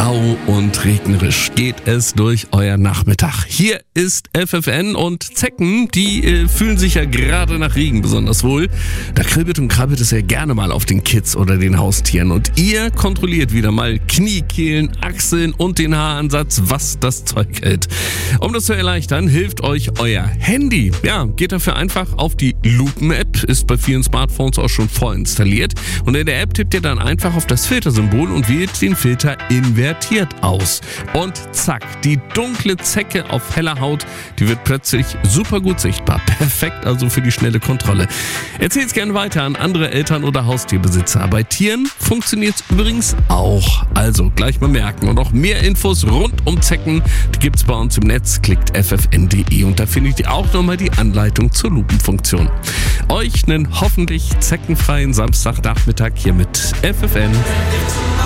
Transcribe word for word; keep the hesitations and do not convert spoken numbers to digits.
grau und regnerisch geht es durch euer Nachmittag. Hier ist F F N und Zecken, die äh, fühlen sich ja gerade nach Regen besonders wohl. Da kribbelt und krabbelt es ja gerne mal auf den Kids oder den Haustieren. Und ihr kontrolliert wieder mal Kniekehlen, Achseln und den Haaransatz, was das Zeug hält. Um das zu erleichtern, hilft euch euer Handy. Ja, geht dafür einfach auf die Lupen-App, ist bei vielen Smartphones auch schon vorinstalliert. Und in der App tippt ihr dann einfach auf das Filtersymbol und wählt den Filter invertiert aus. Und zack, die dunkle Zecke auf heller Haut, die wird plötzlich super gut sichtbar. Perfekt also für die schnelle Kontrolle. Erzählt's gerne weiter an andere Eltern oder Haustierbesitzer. Bei Tieren funktioniert's übrigens auch. Also gleich mal merken. Und noch mehr Infos rund um Zecken, die gibt's bei uns im Netz. Klickt f f n punkt d e und da findet ihr auch nochmal die Anleitung zur Lupenfunktion. Euch einen hoffentlich zeckenfreien Samstagnachmittag hier mit F F N.